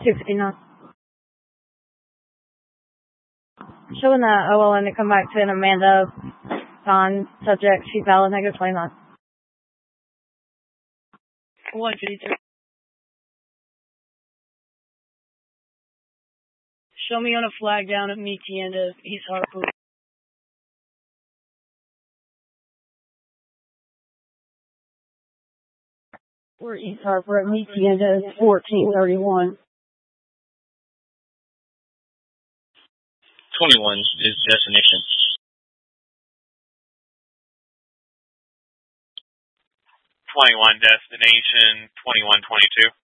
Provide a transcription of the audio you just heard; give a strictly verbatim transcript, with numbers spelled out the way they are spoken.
two fifty-nine. Showing the O L N to come back to an Amanda on subject. She's valid, negative twenty-nine. one fifty-three. Show me on a flag down at Meaty End of East Hartford. We're East Hartford at Meaty End of fourteen thirty-one. twenty-one is destination. twenty-one destination, twenty-one twenty-two.